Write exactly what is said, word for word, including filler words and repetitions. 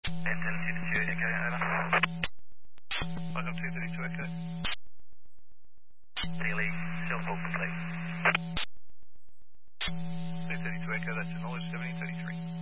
ten two Echo, over. Welcome two thirty-two Echo. Daily, still full complete. two thirty-two Echo, that's acknowledged seventeen thirty-three.